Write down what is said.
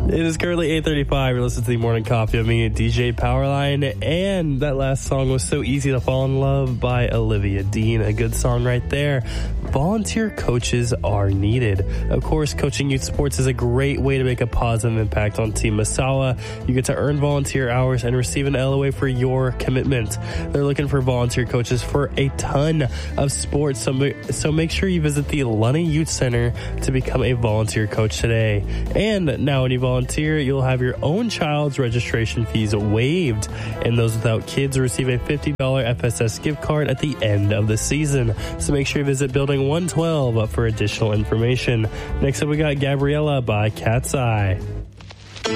It is currently 8:35. You're listening to the Morning Coffee with me, DJ Powerline. And that last song was So Easy to Fall in Love by Olivia Dean. A good song right there. Volunteer coaches are needed. Of course, coaching youth sports is a great way to make a positive impact on Team Masawa. You get to earn volunteer hours and receive an LOA for your commitment. They're looking for volunteer coaches for a ton of sports. So make sure you visit the Lunny Youth Center to become a volunteer coach today. And now when you volunteer, you'll have your own child's registration fees waived. And those without kids receive a $50 FSS gift card at the end of the season. So make sure you visit Building 112 for additional information. Next up, we got Gabriella by Cat's Eye.